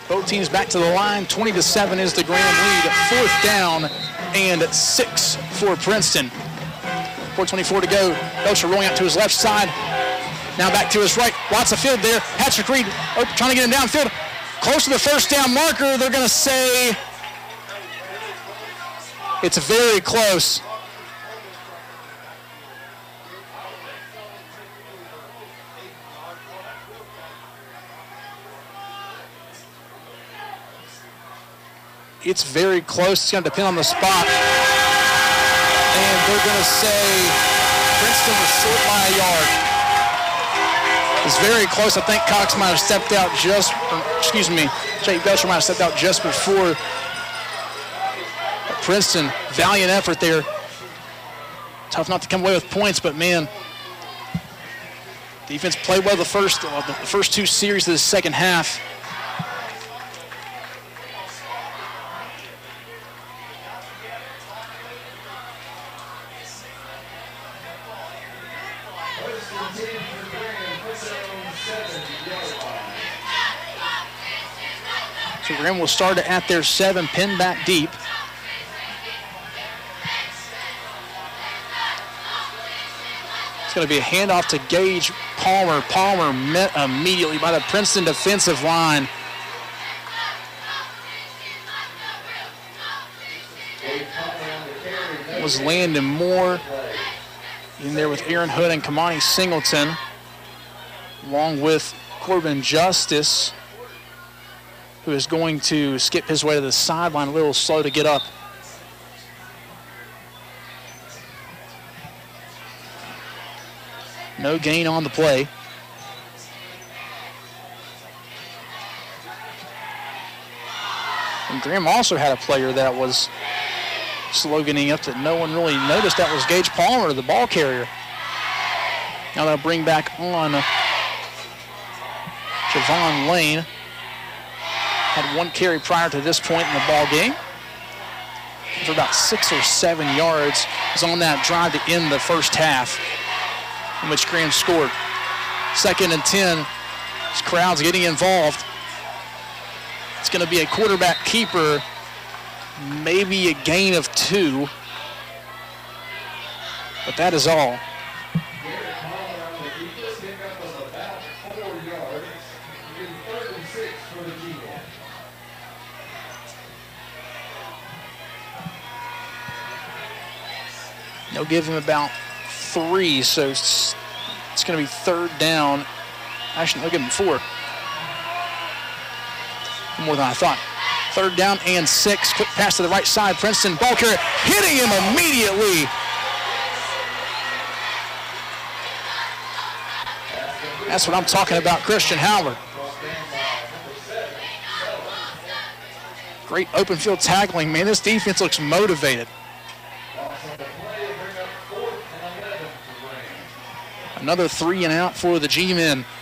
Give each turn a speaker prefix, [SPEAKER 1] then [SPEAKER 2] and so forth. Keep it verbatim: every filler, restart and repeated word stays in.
[SPEAKER 1] Both teams back to the line. twenty to seven is the Graham lead. Fourth down and six for Princeton. four twenty-four to go. Belcher rolling out to his left side. Now back to his right. Lots of field there. Patrick Reed oh, trying to get him downfield. Close to the first down marker. They're going to say it's very close. It's very close. It's going to depend on the spot. And they're going to say Princeton was short by a yard. It's very close. I think Cox might have stepped out just, or, excuse me, Jake Belcher might have stepped out just before. But Princeton, valiant effort there. Tough not to come away with points, but man, defense played well the first, uh, the first two series of the second half. So Graham will start at their seven, pinned back deep. It's going to be a handoff to Gage Palmer. Palmer met immediately by the Princeton defensive line. It was Landon Moore in there with Aaron Hood and Kamani Singleton, along with Corbin Justice, who is going to skip his way to the sideline, a little slow to get up. No gain on the play. And Graham also had a player that was slow getting up that no one really noticed. That was Gage Palmer, the ball carrier. Now they'll bring back on Javon Lane. Had one carry prior to this point in the ball game for about six or seven yards. Was on that drive to end the first half in which Graham scored. Second and ten. This crowd's getting involved. It's going to be a quarterback keeper, maybe a gain of two, but that is all. They'll give him about three, so it's, it's going to be third down. Actually, they'll give him four. More than I thought. Third down and six. Quick pass to the right side. Princeton ball carrier hitting him immediately. That's what I'm talking about, Christian Howard. Great open field tackling. Man, this defense looks motivated. Another three and out for the G-men.